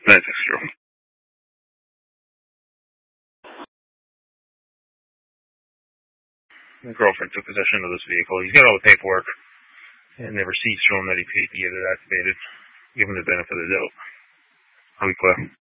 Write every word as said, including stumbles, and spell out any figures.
That's true. My girlfriend took possession of this vehicle. He's got all the paperwork and the receipts show him that he paid to get it activated. Give him the benefit of the doubt. I'll be clear.